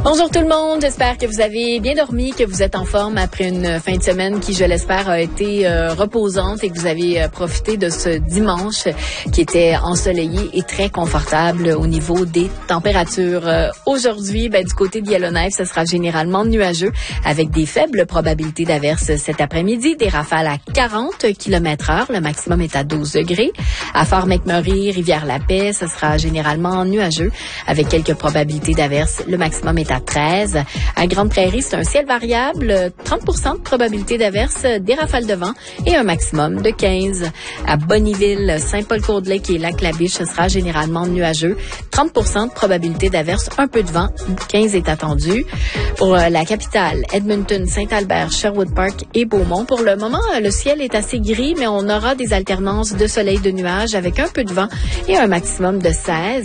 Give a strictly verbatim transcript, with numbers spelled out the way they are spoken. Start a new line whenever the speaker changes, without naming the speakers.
Bonjour tout le monde, j'espère que vous avez bien dormi, que vous êtes en forme après une fin de semaine qui, je l'espère, a été euh, reposante et que vous avez euh, profité de ce dimanche qui était ensoleillé et très confortable au niveau des températures. Euh, aujourd'hui, ben, du côté de Yellowknife, ce sera généralement nuageux avec des faibles probabilités d'averses cet après-midi, des rafales à quarante kilomètres heure, le maximum est à douze degrés. À Fort-McMurray, Rivière-la-Paix, ce sera généralement nuageux avec quelques probabilités d'averses, le maximum est à treize. À Grande-Prairie, c'est un ciel variable, trente pour cent de probabilité d'averse, des rafales de vent et un maximum de quinze. À Bonnyville, Saint-Paul-Courdelake et Lac-La-Biche, ce sera généralement nuageux, trente pour cent de probabilité d'averse, un peu de vent, quinze est attendu. Pour la capitale, Edmonton, Saint-Albert, Sherwood Park et Beaumont, pour le moment, le ciel est assez gris, mais on aura des alternances de soleil, de nuages avec un peu de vent et un maximum de seize.